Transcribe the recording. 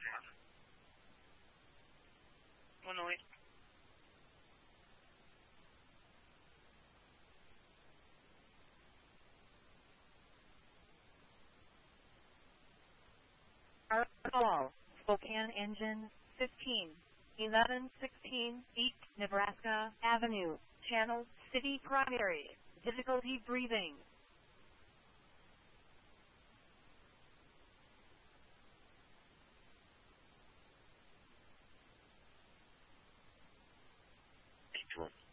Illinois. Call Spokane Engine 15 1116 East Nebraska Avenue, Channel City Primary. Difficulty breathing. Detroit.